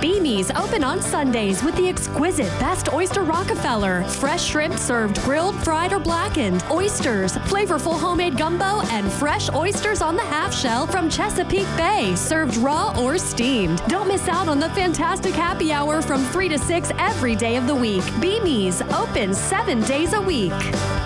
Beanie's open on Sundays with the exquisite Best Oyster Rockefeller. Fresh shrimp served grilled, fried, or blackened. Oysters, flavorful homemade gumbo, and fresh oysters on the half shell from Chesapeake Bay, served raw or steamed. Don't miss out on the fantastic happy hour from 3 to 6 every day of the week. Beanie's open 7 days a week.